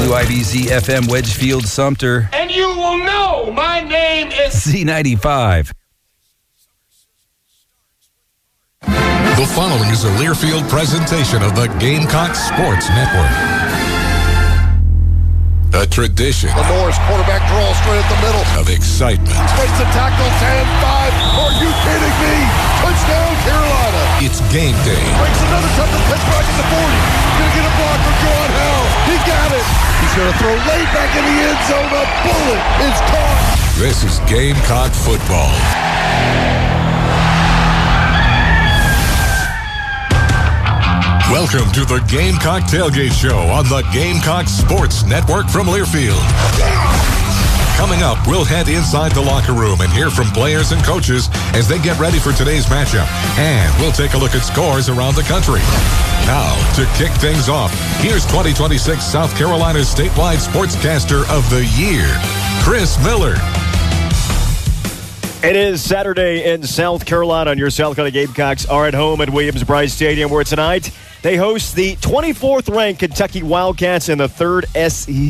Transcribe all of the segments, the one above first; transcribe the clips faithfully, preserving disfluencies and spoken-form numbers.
W I B Z F M Wedgefield Sumter. And you will know my name is Z ninety-five. The following is a Learfield presentation of the Gamecock Sports Network. A tradition. The Norris quarterback draw straight at the middle. Of excitement. Breaks the tackle, ten five. Are you kidding me? Touchdown, Carolina. It's game day. Breaks another touchdown, touchback at the forty. Gonna get a block for Juwan Howell. He got it. He's gonna throw late back in the end zone. A bullet is caught. This is Gamecock football. Welcome to the Gamecock Tailgate Show on the Gamecock Sports Network from Learfield. Coming up, we'll head inside the locker room and hear from players and coaches as they get ready for today's matchup. And we'll take a look at scores around the country. Now, to kick things off, here's twenty twenty-six South Carolina's statewide sportscaster of the year, Chris Miller. It is Saturday in South Carolina, and your South Carolina Gamecocks are at home at Williams-Brice Stadium, where tonight they host the twenty-fourth ranked Kentucky Wildcats in the third S E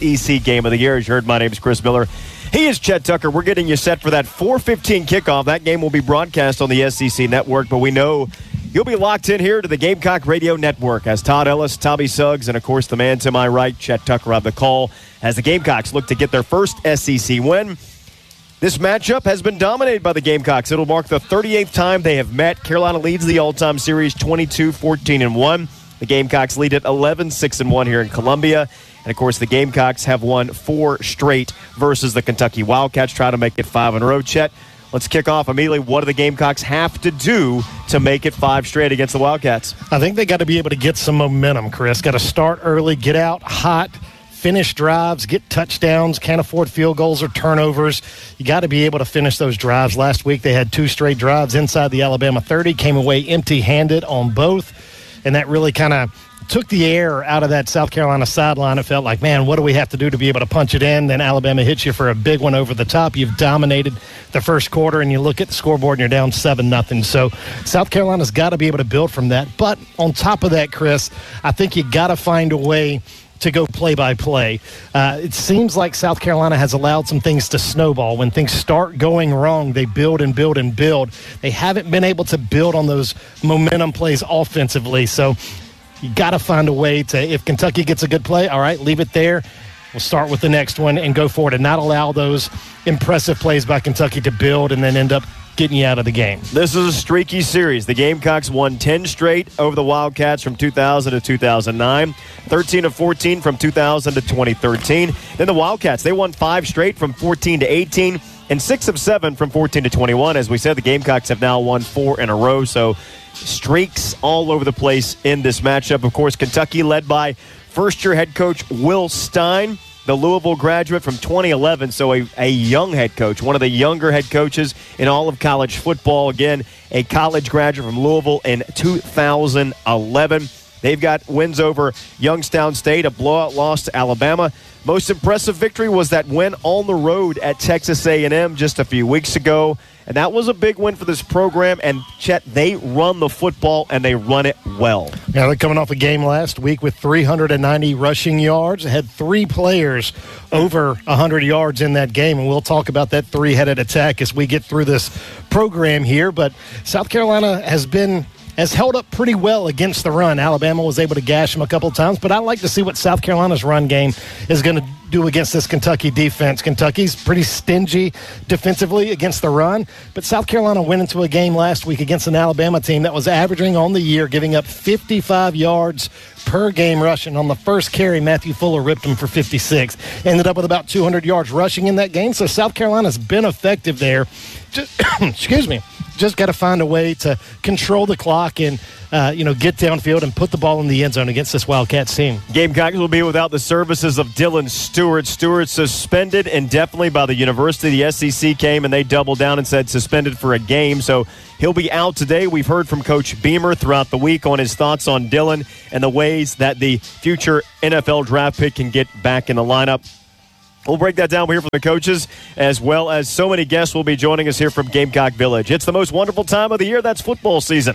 C game of the year. As you heard, my name is Chris Miller. He is Chet Tucker. We're getting you set for that four fifteen kickoff. That game will be broadcast on the S E C network, but we know you'll be locked in here to the Gamecock Radio Network as Todd Ellis, Tommy Suggs, and, of course, the man to my right, Chet Tucker, on the call as the Gamecocks look to get their first S E C win. This matchup has been dominated by the Gamecocks. It'll mark the thirty-eighth time they have met. Carolina leads the all-time series twenty-two fourteen and one. The Gamecocks lead it eleven six and one here in Columbia. And, of course, the Gamecocks have won four straight versus the Kentucky Wildcats, trying to make it five in a row. Chet, let's kick off immediately. What do the Gamecocks have to do to make it five straight against the Wildcats? I think they got to be able to get some momentum, Chris. Got to start early, get out hot, finish drives, get touchdowns, can't afford field goals or turnovers. You got to be able to finish those drives. Last week they had two straight drives inside the Alabama thirty, came away empty-handed on both, and that really kind of took the air out of that South Carolina sideline. It felt like, man, what do we have to do to be able to punch it in? Then Alabama hits you for a big one over the top. You've dominated the first quarter, and you look at the scoreboard, and you're down seven nothing. So South Carolina's got to be able to build from that. But on top of that, Chris, I think you got to find a way to go play-by-play. Uh, it seems like South Carolina has allowed some things to snowball. When things start going wrong, they build and build and build. They haven't been able to build on those momentum plays offensively. So you got to find a way to, if Kentucky gets a good play, all right, leave it there. We'll start with the next one and go forward and not allow those impressive plays by Kentucky to build and then end up getting you out of the game. This is a streaky series. The Gamecocks won ten straight over the Wildcats from two thousand to two thousand nine, thirteen of fourteen from two thousand to twenty thirteen. Then the Wildcats, they won five straight from fourteen to eighteen and six of seven from fourteen to twenty-one. As we said, the Gamecocks have now won four in a row, so streaks all over the place in this matchup. Of course, Kentucky led by first-year head coach Will Stein, the Louisville graduate from twenty eleven, so a, a young head coach, one of the younger head coaches in all of college football. Again, a college graduate from Louisville in two thousand eleven. They've got wins over Youngstown State, a blowout loss to Alabama. Most impressive victory was that win on the road at Texas A and M just a few weeks ago. And that was a big win for this program. And, Chet, they run the football, and they run it well. Yeah, they're coming off a game last week with three hundred ninety rushing yards. They had three players over one hundred yards in that game. And we'll talk about that three-headed attack as we get through this program here. But South Carolina has been has held up pretty well against the run. Alabama was able to gash them a couple of times, but I'd like to see what South Carolina's run game is going to do against this Kentucky defense. Kentucky's pretty stingy defensively against the run, but South Carolina went into a game last week against an Alabama team that was averaging on the year, giving up fifty-five yards per game rushing. On the first carry, Matthew Fuller ripped him for fifty-six. Ended up with about two hundred yards rushing in that game, so South Carolina's been effective there. Just, excuse me. Just got to find a way to control the clock and, uh, you know, get downfield and put the ball in the end zone against this Wildcats team. Gamecocks will be without the services of Dylan Stewart. Stewart suspended indefinitely by the university. The S E C came and they doubled down and said suspended for a game. So he'll be out today. We've heard from Coach Beamer throughout the week on his thoughts on Dylan and the ways that the future N F L draft pick can get back in the lineup. We'll break that down. We'll hear from the coaches, as well as so many guests will be joining us here from Gamecock Village. It's the most wonderful time of the year. That's football season.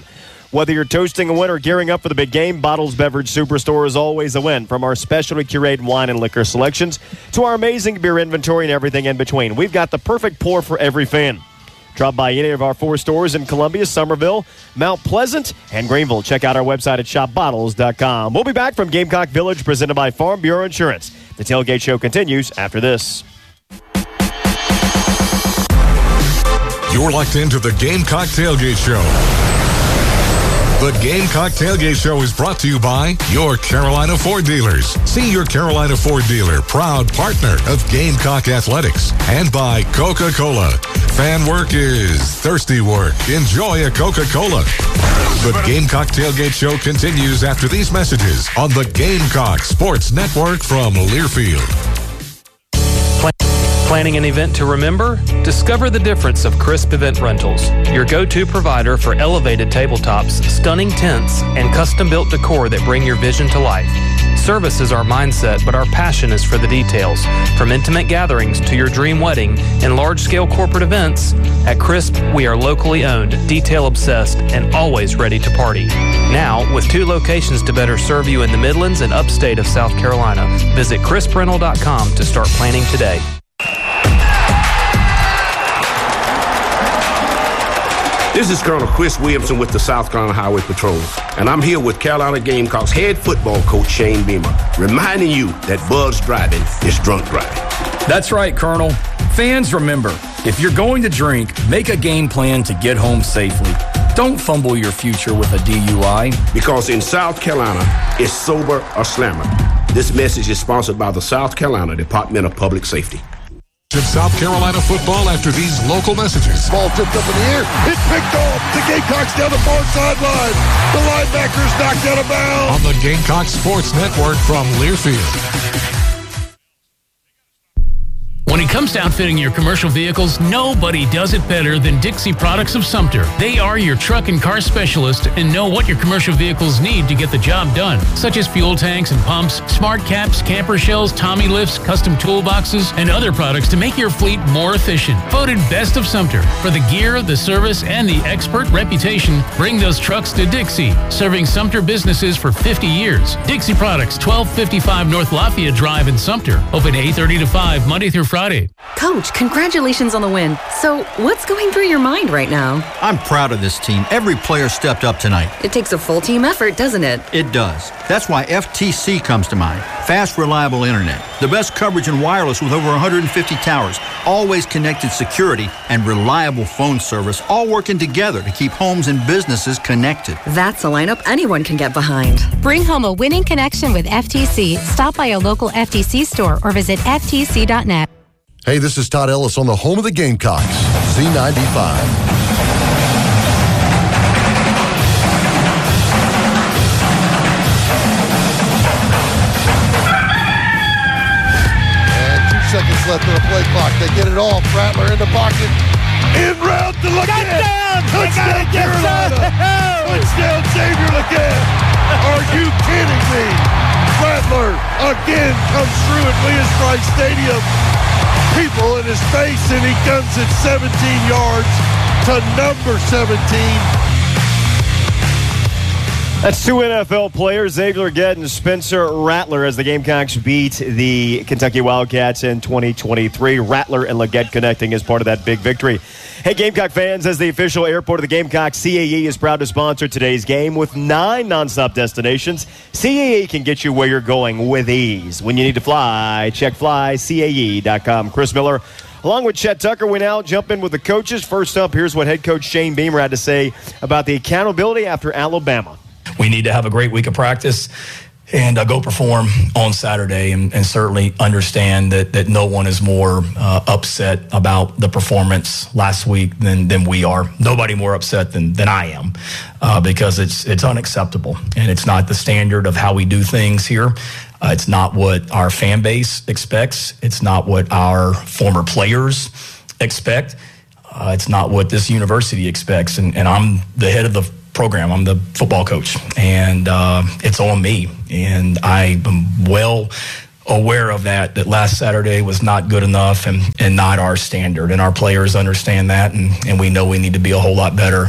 Whether you're toasting a win or gearing up for the big game, Bottles Beverage Superstore is always a win. From our specialty curated wine and liquor selections to our amazing beer inventory and everything in between, we've got the perfect pour for every fan. Drop by any of our four stores in Columbia, Somerville, Mount Pleasant, and Greenville. Check out our website at shop bottles dot com. We'll be back from Gamecock Village, presented by Farm Bureau Insurance. The Tailgate Show continues after this. You're locked into the Gamecock Tailgate Show. The Gamecock Tailgate Show is brought to you by your Carolina Ford dealers. See your Carolina Ford dealer, proud partner of Gamecock Athletics. And by Coca-Cola. Fan work is thirsty work. Enjoy a Coca-Cola. The Gamecock Tailgate Show continues after these messages on the Gamecock Sports Network from Learfield. Planning an event to remember? Discover the difference of Crisp Event Rentals, your go-to provider for elevated tabletops, stunning tents, and custom-built decor that bring your vision to life. Service is our mindset, but our passion is for the details. From intimate gatherings to your dream wedding and large-scale corporate events, at Crisp, we are locally owned, detail-obsessed, and always ready to party. Now, with two locations to better serve you in the Midlands and upstate of South Carolina, visit crisp rental dot com to start planning today. This is Colonel Chris Williamson with the South Carolina Highway Patrol, and I'm here with Carolina Gamecocks head football coach Shane Beamer, reminding you that buzz driving is drunk driving. That's right, Colonel. Fans, remember, if you're going to drink, make a game plan to get home safely. Don't fumble your future with a D U I. Because in South Carolina, it's sober or slammer. This message is sponsored by the South Carolina Department of Public Safety. South Carolina football after these local messages. Ball tipped up in the air. It's picked off. The Gamecocks down the far sideline. The linebackers knocked out of bounds. On the Gamecock Sports Network from Learfield. When it comes to outfitting your commercial vehicles, nobody does it better than Dixie Products of Sumter. They are your truck and car specialist and know what your commercial vehicles need to get the job done, such as fuel tanks and pumps, smart caps, camper shells, Tommy lifts, custom toolboxes, and other products to make your fleet more efficient. Voted Best of Sumter. For the gear, the service, and the expert reputation, bring those trucks to Dixie, serving Sumter businesses for fifty years. Dixie Products, twelve fifty-five North Lafayette Drive in Sumter. Open eight thirty to five, Monday through Friday. Coach, congratulations on the win. So, what's going through your mind right now? I'm proud of this team. Every player stepped up tonight. It takes a full team effort, doesn't it? It does. That's why F T C comes to mind. Fast, reliable internet. The best coverage in wireless with over one hundred fifty towers. Always connected security and reliable phone service, all working together to keep homes and businesses connected. That's a lineup anyone can get behind. Bring home a winning connection with F T C. Stop by a local F T C store or visit F T C dot net. Hey, this is Todd Ellis on the home of the Gamecocks, Z ninety-five. And two seconds left on the play clock. They get it off. Rattler in the pocket. In route to Leggett. Touchdown, Carolina. Touchdown, Xavier Leggett. Are you kidding me? Rattler again comes through at Leah Strike Stadium. People in his face, and he comes at seventeen yards to number seventeen. That's two N F L players, Xavier Leggett and Spencer Rattler, as the Gamecocks beat the Kentucky Wildcats in twenty twenty-three. Rattler and Leggett connecting as part of that big victory. Hey, Gamecock fans, as the official airport of the Gamecocks, C A E is proud to sponsor today's game with nine nonstop destinations. C A E can get you where you're going with ease. When you need to fly, check fly C A E dot com. Chris Miller, along with Chet Tucker, we now jump in with the coaches. First up, here's what head coach Shane Beamer had to say about the accountability after Alabama. We need to have a great week of practice and uh, go perform on Saturday, and, and certainly understand that, that no one is more uh, upset about the performance last week than, than we are. Nobody more upset than, than I am uh, because it's it's unacceptable, and it's not the standard of how we do things here. Uh, it's not what our fan base expects. It's not what our former players expect. Uh, it's not what this university expects, and, and I'm the head of the program. I'm the football coach, and uh, it's on me. And I am well aware of that, that last Saturday was not good enough and, and not our standard. And our players understand that, and, and we know we need to be a whole lot better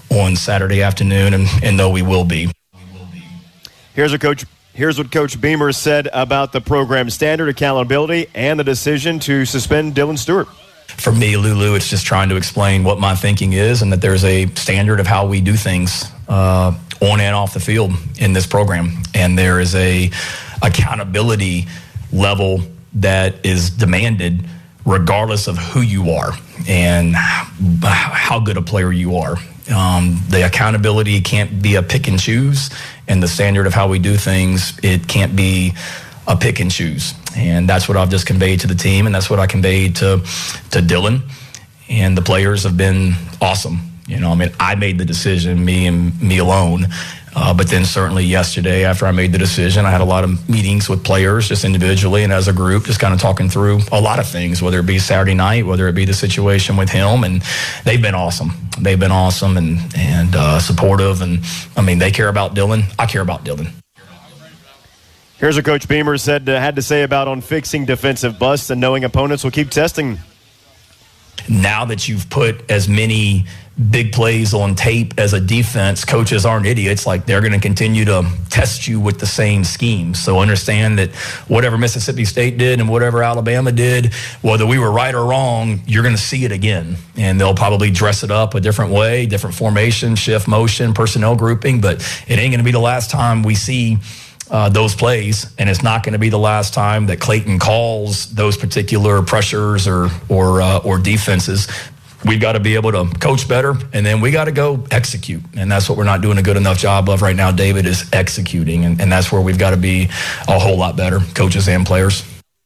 on Saturday afternoon, and, and know we will be. Here's what Coach Here's what Coach Beamer said about the program standard, accountability, and the decision to suspend Dylan Stewart. For me, Lulu, it's just trying to explain what my thinking is and that there's a standard of how we do things uh, on and off the field in this program. And there is a accountability level that is demanded regardless of who you are and how good a player you are. Um, the accountability can't be a pick and choose, and the standard of how we do things, it can't be a pick and choose. And that's what I've just conveyed to the team, and that's what I conveyed to to Dylan. And the players have been awesome. You know, I mean, I made the decision, me and me alone. Uh, but then certainly yesterday, after I made the decision, I had a lot of meetings with players, just individually and as a group, just kind of talking through a lot of things, whether it be Saturday night, whether it be the situation with him. And they've been awesome. They've been awesome and, and uh, supportive. And, I mean, they care about Dylan. I care about Dylan. Here's what Coach Beamer said uh, had to say about on fixing defensive busts and knowing opponents will keep testing. Now that you've put as many big plays on tape as a defense, coaches aren't idiots. Like, they're going to continue to test you with the same schemes. So understand that whatever Mississippi State did and whatever Alabama did, whether we were right or wrong, you're going to see it again. And they'll probably dress it up a different way, different formation, shift motion, personnel grouping. But it ain't going to be the last time we see Uh, those plays, and it's not going to be the last time that Clayton calls those particular pressures or or uh, or defenses. We've got to be able to coach better, and then we got to go execute, and that's what we're not doing a good enough job of right now, David, is executing, and, and that's where we've got to be a whole lot better, coaches and players.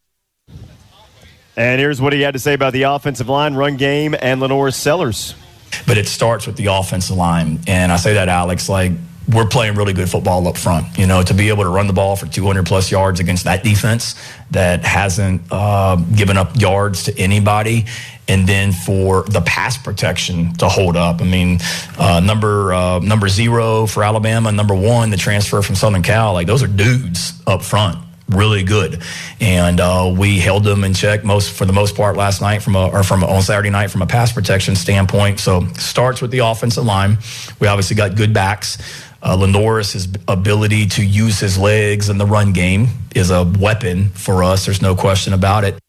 And here's what he had to say about the offensive line, run game, and Lenore Sellers. But it starts with the offensive line, and I say that, Alex, like, we're playing really good football up front. You know, to be able to run the ball for two hundred plus yards against that defense that hasn't uh, given up yards to anybody, and then for the pass protection to hold up. I mean, uh, number uh, number zero for Alabama, number one, the transfer from Southern Cal, like, those are dudes up front. Really good, and uh, we held them in check most for the most part last night from a, or from a, on Saturday night from a pass protection standpoint. So starts with the offensive line. We obviously got good backs. Uh, Lenoris' ability to use his legs in the run game is a weapon for us. There's no question about it.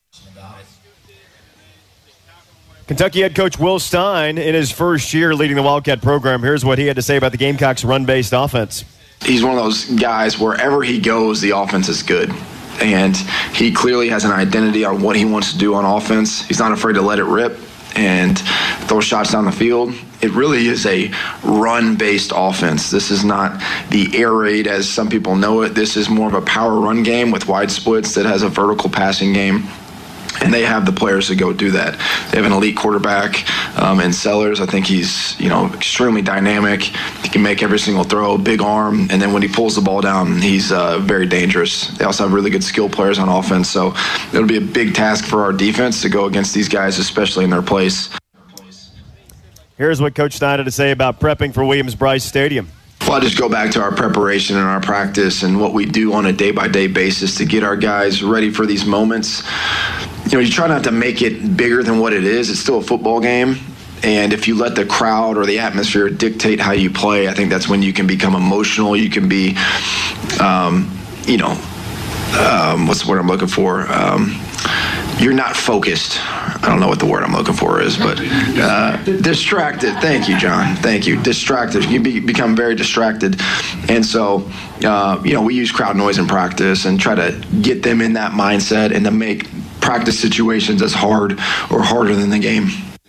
Kentucky head coach Will Stein in his first year leading the Wildcat program. Here's what he had to say about the Gamecocks' run-based offense. He's one of those guys wherever he goes, the offense is good. And he clearly has an identity on what he wants to do on offense. He's not afraid to let it rip and throw shots down the field. It really is a run-based offense. This is not the air raid as some people know it. This is more of a power run game with wide splits that has a vertical passing game. And they have the players to go do that. They have an elite quarterback um, in Sellers. I think he's, you know, extremely dynamic. He can make every single throw, big arm, and then when he pulls the ball down, he's uh, very dangerous. They also have really good skill players on offense, so it'll be a big task for our defense to go against these guys, especially in their place. Here's what Coach Stein had to say about prepping for Williams-Brice Stadium. Well, I just go back to our preparation and our practice and what we do on a day-by-day basis to get our guys ready for these moments. You know, you try not to make it bigger than what it is. It's still a football game. And if you let the crowd or the atmosphere dictate how you play, I think that's when you can become emotional. You can be, um, you know, um, what's the word I'm looking for? Um, you're not focused. I don't know what the word I'm looking for is, but uh, distracted. Thank you, John. Thank you. Distracted. You be, become very distracted. And so, uh, you know, we use crowd noise in practice and try to get them in that mindset and to make practice situations as hard or harder than the game.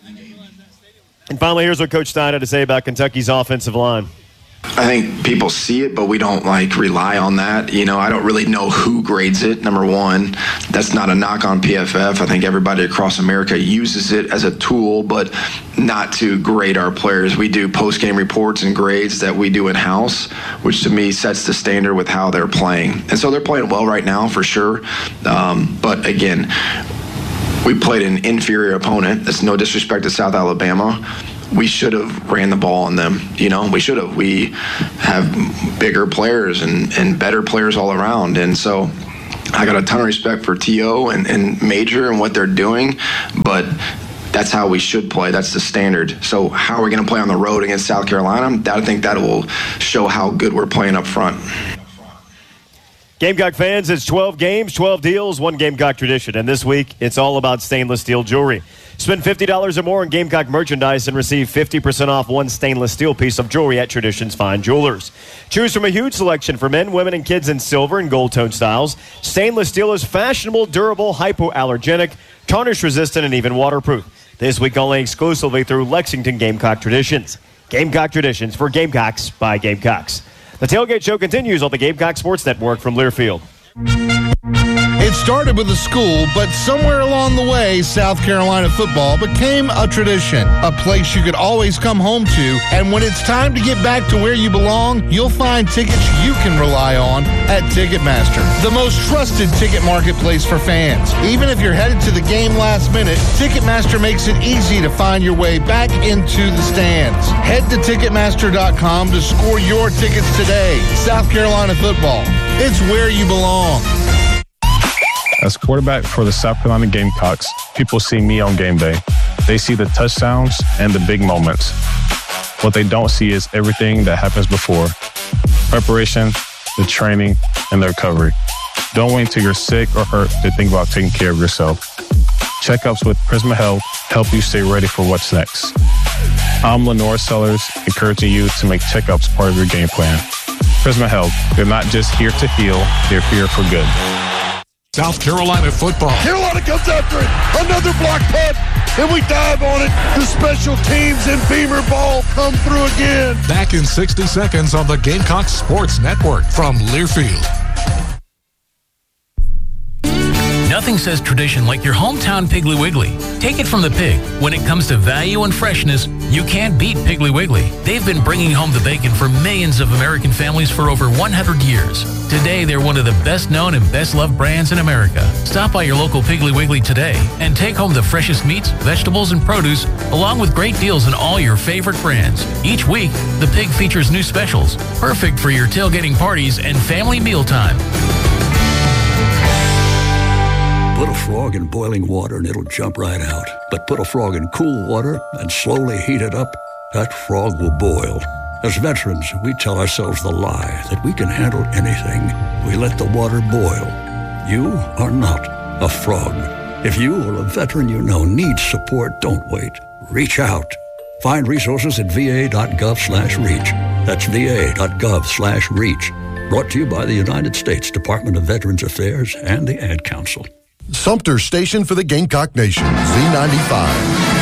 And finally, here's what Coach Stein had to say about Kentucky's offensive line. I think people see it, but we don't like rely on that. You know, I don't really know who grades it, number one. That's not a knock on P F F. I think everybody across America uses it as a tool, but not to grade our players. We do post-game reports and grades that we do in-house, which to me sets the standard with how they're playing. And so they're playing well right now for sure. Um, but again, we played an inferior opponent. That's no disrespect to South Alabama. We should have ran the ball on them. You know, we should have. We have bigger players and, and better players all around. And so I got a ton of respect for T O and, and Major and what they're doing. But that's how we should play. That's the standard. So how are we going to play on the road against South Carolina? That, I think that will show how good we're playing up front. Gamecock fans, it's twelve games, twelve deals, one Gamecock tradition. And this week, it's all about stainless steel jewelry. Spend fifty dollars or more on Gamecock merchandise and receive fifty percent off one stainless steel piece of jewelry at Traditions Fine Jewelers. Choose from a huge selection for men, women, and kids in silver and gold tone styles. Stainless steel is fashionable, durable, hypoallergenic, tarnish-resistant, and even waterproof. This week only exclusively through Lexington Gamecock Traditions. Gamecock Traditions for Gamecocks by Gamecocks. The Tailgate Show continues on the Gamecock Sports Network from Learfield. It started with a school, but somewhere along the way, South Carolina football became a tradition, a place you could always come home to. And when it's time to get back to where you belong, you'll find tickets you can rely on at Ticketmaster, the most trusted ticket marketplace for fans. Even if you're headed to the game last minute, Ticketmaster makes it easy to find your way back into the stands. Head to Ticketmaster dot com to score your tickets today. South Carolina football, it's where you belong. As quarterback for the South Carolina Gamecocks, people see me on game day. They see the touchdowns and the big moments. What they don't see is everything that happens before. Preparation, the training, and the recovery. Don't wait until you're sick or hurt to think about taking care of yourself. Checkups with Prisma Health help you stay ready for what's next. I'm Lenore Sellers, encouraging you to make checkups part of your game plan. Prisma Health, they're not just here to heal, they're here for good. South Carolina football. Carolina comes after it. Another block punt, and we dive on it. The special teams and Beamer ball come through again. Back in sixty seconds on the Gamecock Sports Network from Learfield. Nothing says tradition like your hometown Piggly Wiggly. Take it from the pig. When it comes to value and freshness, you can't beat Piggly Wiggly. They've been bringing home the bacon for millions of American families for over one hundred years. Today, they're one of the best known and best loved brands in America. Stop by your local Piggly Wiggly today and take home the freshest meats, vegetables, and produce, along with great deals on all your favorite brands. Each week, the pig features new specials, perfect for your tailgating parties and family mealtime. Put a frog in boiling water and it'll jump right out. But put a frog in cool water and slowly heat it up, that frog will boil. As veterans, we tell ourselves the lie that we can handle anything. We let the water boil. You are not a frog. If you or a veteran you know needs support, don't wait. Reach out. Find resources at va.gov slash reach. That's va.gov slash reach. Brought to you by the United States Department of Veterans Affairs and the Ad Council. Sumter Station for the Gamecock Nation, Z ninety-five.